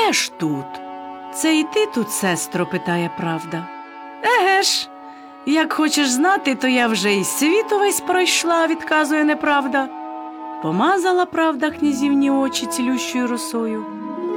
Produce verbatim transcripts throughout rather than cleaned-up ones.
де ж тут? Це і ти тут, сестро, питає правда. Еге ж, як хочеш знати, то я вже і світ увесь пройшла, відказує неправда. Помазала правда князівні очі цілющою росою.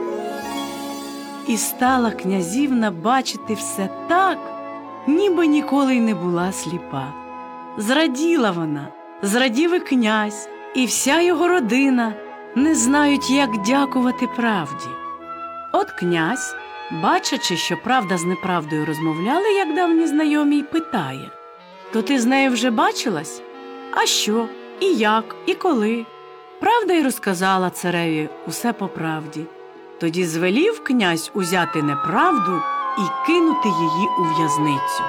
І стала князівна бачити все так, ніби ніколи й не була сліпа. Зраділа вона, зрадів і князь, і вся його родина не знають, як дякувати правді. От князь, бачачи, що правда з неправдою розмовляли, як давні знайомі, й питає: «То ти з нею вже бачилась? А що? І як? І коли?» Правда й розказала цареві усе по правді. Тоді звелів князь узяти неправду і кинути її у в'язницю.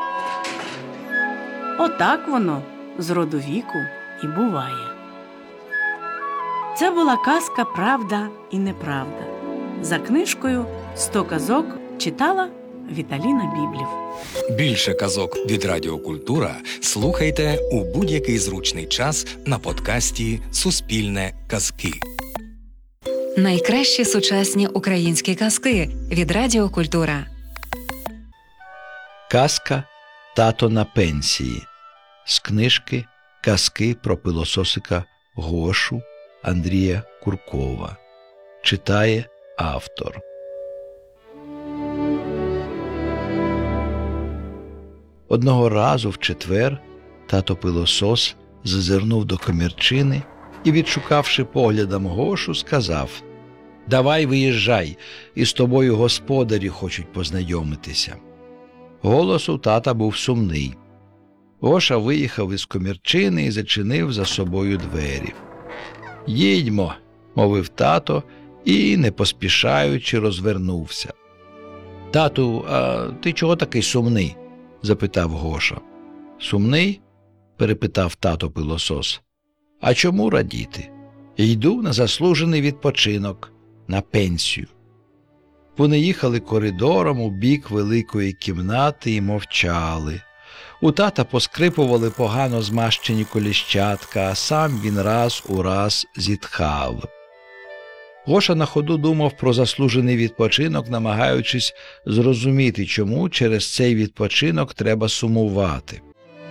Отак воно з роду віку і буває. Це була казка «Правда і неправда». За книжкою «Сто казок» читала Віталіна Біблів. Більше казок від Радіо Культура слухайте у будь-який зручний час на подкасті «Суспільне казки». Найкращі сучасні українські казки від Радіо Культура. Казка «Тато на пенсії» з книжки «Казки про пилососика Гошу» Андрія Куркова. Читає автор. Одного разу в четвер тато-пилосос зазирнув до комірчини і, відшукавши поглядом Гошу, сказав: «Давай виїжджай, із тобою господарі хочуть познайомитися». Голос у тата був сумний. Гоша виїхав із комірчини і зачинив за собою двері. «Їдьмо», – мовив тато і, не поспішаючи, розвернувся. «Тату, а ти чого такий сумний?» – запитав Гоша. «Сумний?» – перепитав тато-пилосос. «А чому радіти? Йду на заслужений відпочинок, на пенсію». Вони їхали коридором у бік великої кімнати і мовчали. У тата поскрипували погано змащені коліщатка, а сам він раз у раз зітхав. Гоша на ходу думав про заслужений відпочинок, намагаючись зрозуміти, чому через цей відпочинок треба сумувати.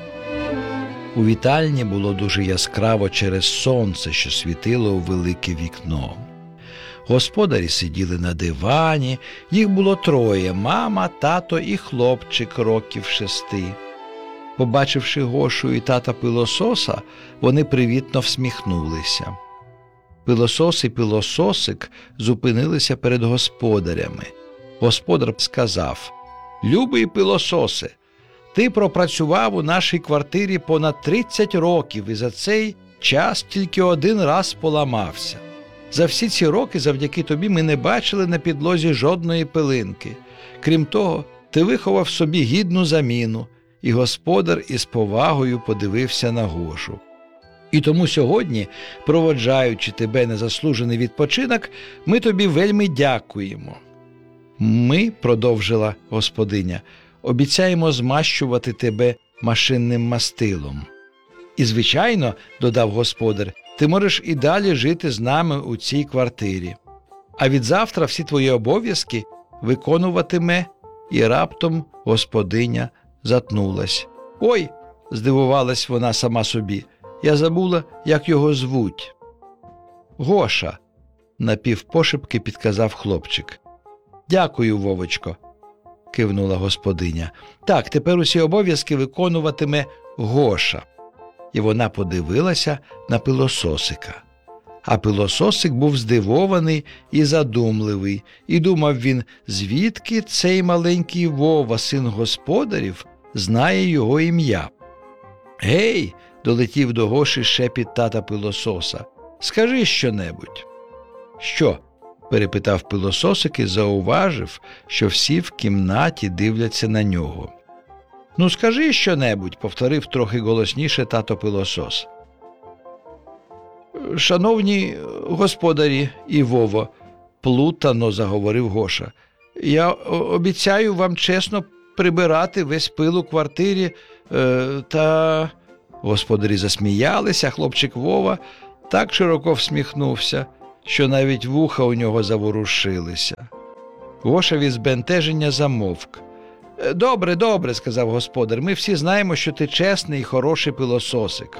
У вітальні було дуже яскраво через сонце, що світило у велике вікно. Господарі сиділи на дивані, їх було троє – мама, тато і хлопчик років шести. Побачивши Гошу і тата-пилососа, вони привітно всміхнулися. Пилосос і пилососик зупинилися перед господарями. Господар сказав: «Любий пилососе, ти пропрацював у нашій квартирі понад тридцять років і за цей час тільки один раз поламався. За всі ці роки завдяки тобі ми не бачили на підлозі жодної пилинки. Крім того, ти виховав собі гідну заміну». І господар із повагою подивився на Гошу. «І тому сьогодні, проводжаючи тебе на заслужений відпочинок, ми тобі вельми дякуємо». «Ми, – продовжила господиня, – обіцяємо змащувати тебе машинним мастилом». «І, звичайно, – додав господар, – ти можеш і далі жити з нами у цій квартирі. А відзавтра всі твої обов'язки виконуватиме». І раптом господиня затнулась. «Ой!» – здивувалась вона сама собі. «Я забула, як його звуть». «Гоша», – напівпошепки підказав хлопчик. «Дякую, Вовочко», – кивнула господиня. «Так, тепер усі обов'язки виконуватиме Гоша». І вона подивилася на пилососика. А пилососик був здивований і задумливий, і думав він, звідки цей маленький Вова, син господарів, знає його ім'я. «Гей!» – долетів до Гоші шепіт тата-пилососа. «Скажи щонебудь». «Що?» – перепитав пилососик і зауважив, що всі в кімнаті дивляться на нього. «Ну, скажи щонебудь», – повторив трохи голосніше тато-пилосос. «Шановні господарі і Вово», – плутано заговорив Гоша, – «я обіцяю вам чесно прибирати весь пил у квартирі е, та…» Господарі засміялися, хлопчик Вова так широко всміхнувся, що навіть вуха у нього заворушилися. Гоша від збентеження замовк. «Добре, добре», – сказав господар, – «ми всі знаємо, що ти чесний і хороший пилососик».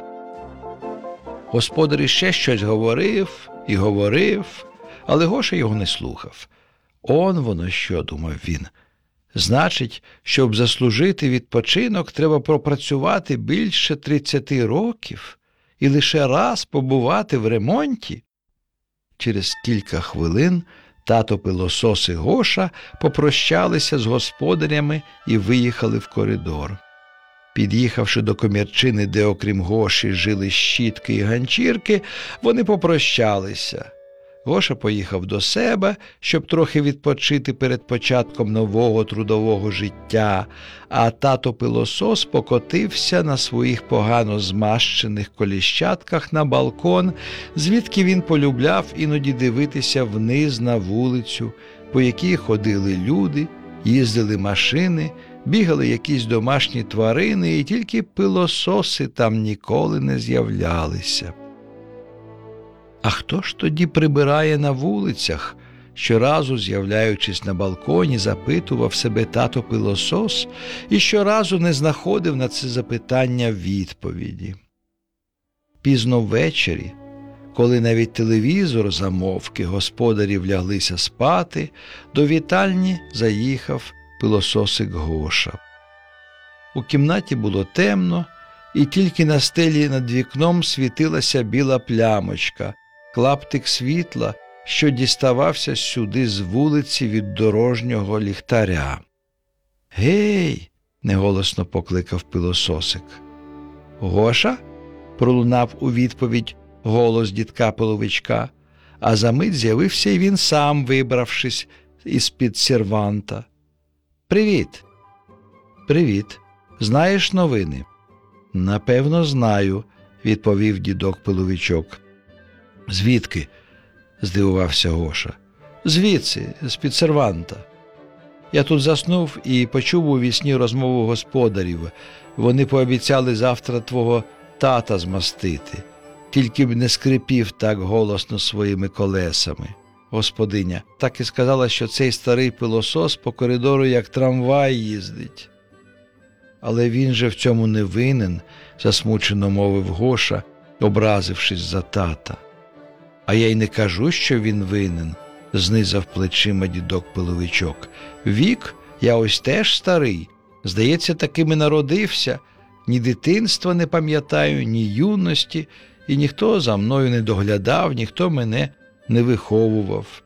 Господар іще щось говорив і говорив, але Гоша його не слухав. «Он воно що», – думав він. «Значить, щоб заслужити відпочинок, треба пропрацювати більше тридцяти років і лише раз побувати в ремонті?» Через кілька хвилин тато пилосос і Гоша попрощалися з господарями і виїхали в коридор. Під'їхавши до комірчини, де окрім Гоші жили щітки і ганчірки, вони попрощалися. Гоша поїхав до себе, щоб трохи відпочити перед початком нового трудового життя, а тато-пилосос покотився на своїх погано змащених коліщатках на балкон, звідки він полюбляв іноді дивитися вниз на вулицю, по якій ходили люди, їздили машини, бігали якісь домашні тварини, і тільки пилососи там ніколи не з'являлися. А хто ж тоді прибирає на вулицях? Щоразу, з'являючись на балконі, запитував себе тато-пилосос і щоразу не знаходив на це запитання відповіді. Пізно ввечері, коли навіть телевізор замовк і господарі вляглися спати, до вітальні заїхав пилососик Гоша. У кімнаті було темно, і тільки на стелі над вікном світилася біла плямочка, клаптик світла, що діставався сюди з вулиці від дорожнього ліхтаря. «Гей!» – неголосно покликав пилососик. «Гоша?» – пролунав у відповідь голос дідка Пиловичка, а за мить з'явився й він сам, вибравшись із-під серванта. «Привіт!» «Привіт! Знаєш новини?» «Напевно, знаю», – відповів дідок Пиловичок. «Звідки?» – здивувався Гоша. «Звідси, з-під серванта. Я тут заснув і почув у вісні розмову господарів. Вони пообіцяли завтра твого тата змастити. Тільки б не скрипів так голосно своїми колесами. Господиня так і сказала, що цей старий пилосос по коридору як трамвай їздить». «Але він же в цьому не винен», – засмучено мовив Гоша, образившись за тата. «А я й не кажу, що він винен», – знизав плечима дідок Пиловичок. «Вік, я ось теж старий. Здається, такими народився. Ні дитинства не пам'ятаю, ні юності, і ніхто за мною не доглядав, ніхто мене не виховував».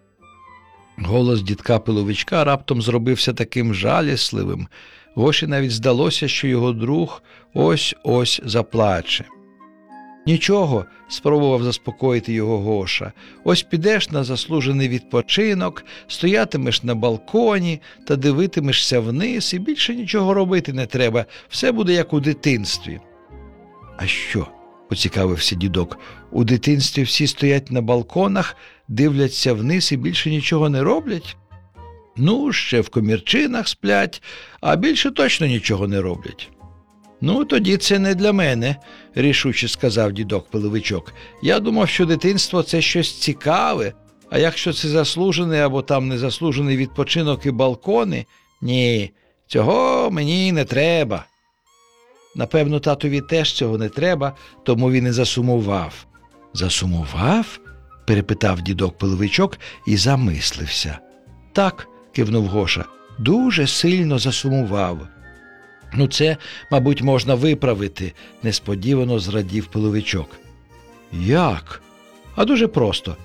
Голос дідка Пиловичка раптом зробився таким жалісливим. Гоші навіть здалося, що його друг ось-ось заплаче. «Нічого», – спробував заспокоїти його Гоша, – «ось підеш на заслужений відпочинок, стоятимеш на балконі та дивитимешся вниз, і більше нічого робити не треба, все буде як у дитинстві». «А що?» – поцікавився дідок. «У дитинстві всі стоять на балконах, дивляться вниз і більше нічого не роблять?» «Ну, ще в комірчинах сплять, а більше точно нічого не роблять». «Ну, тоді це не для мене», – рішуче сказав дідок Пиловичок. «Я думав, що дитинство – це щось цікаве, а якщо це заслужений або там незаслужений відпочинок і балкони, ні, цього мені не треба». Напевно, татові теж цього не треба, тому він і засумував. «Засумував?» – перепитав дідок Пиловичок і замислився. «Так», – кивнув Гоша, – «дуже сильно засумував». «Ну це, мабуть, можна виправити», – несподівано зрадів Пиловичок. «Як?» «А дуже просто.